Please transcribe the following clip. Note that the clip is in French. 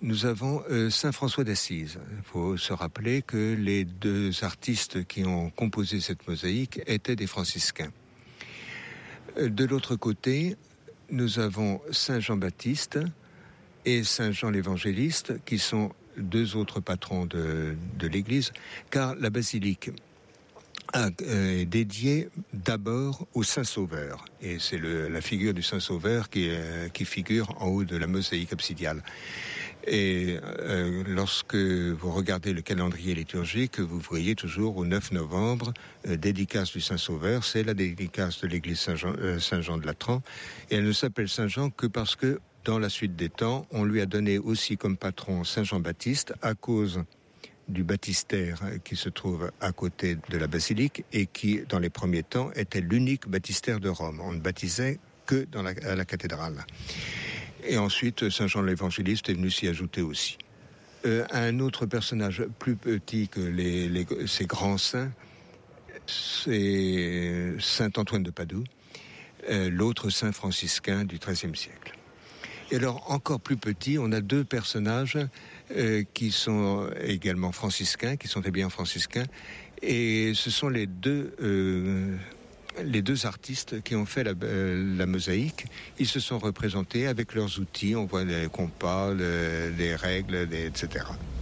nous avons Saint François d'Assise. Il faut se rappeler que les deux artistes qui ont composé cette mosaïque étaient des franciscains. De l'autre côté, nous avons Saint Jean-Baptiste et Saint Jean l'Évangéliste, qui sont deux autres patrons de l'Église, car la basilique est dédiée d'abord au Saint-Sauveur. Et c'est la figure du Saint-Sauveur qui figure en haut de la mosaïque absidiale. Et lorsque vous regardez le calendrier liturgique, vous voyez toujours au 9 novembre, dédicace du Saint-Sauveur, c'est la dédicace de l'église Saint-Jean de Latran. Et elle ne s'appelle Saint-Jean que parce que, dans la suite des temps, on lui a donné aussi comme patron Saint-Jean-Baptiste à cause du baptistère qui se trouve à côté de la basilique et qui, dans les premiers temps, était l'unique baptistère de Rome. On ne baptisait que à la cathédrale. Et ensuite, Saint Jean l'Évangéliste est venu s'y ajouter aussi. Un autre personnage plus petit que ces grands saints, c'est Saint Antoine de Padoue, l'autre saint franciscain du XIIIe siècle. Et alors, encore plus petit, on a deux personnages qui sont également franciscains, qui sont des bien franciscains, et ce sont les deux artistes qui ont fait la mosaïque. Ils se sont représentés avec leurs outils, on voit les compas, les règles, etc.